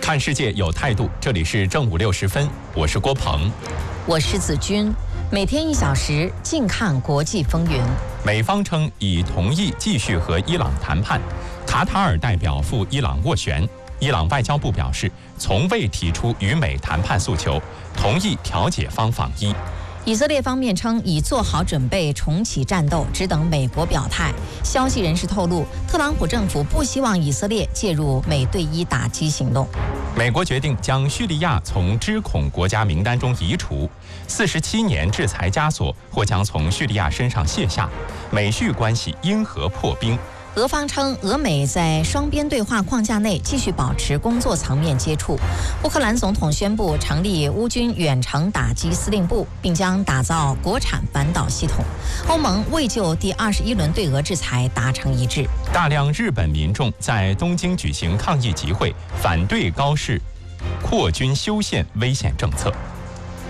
看世界有态度，这里是正午6时分，我是郭鹏， 我是子君。每天1小时，静看国际风云。 美方称已同意继续和伊朗谈判，卡塔尔代表赴伊朗斡旋。伊朗外交部表示，从未提出与美谈判诉求，同意调解方访伊。 以色列方面称已做好准备重启战斗，只等美国表态。消息人士透露，特朗普政府不希望以色列介入美对伊打击行动。 美国决定将叙利亚从知恐国家名单中移除，47年制裁枷锁或将从叙利亚身上卸下，美叙关系因何破冰？ 俄方称，俄美在双边对话框架内继续保持工作层面接触。乌克兰总统宣布成立乌军远程打击司令部，并将打造国产反导系统。欧盟为就第21轮对俄制裁达成一致。 大量日本民众在东京举行抗议集会，反对高市扩军修宪危险政策。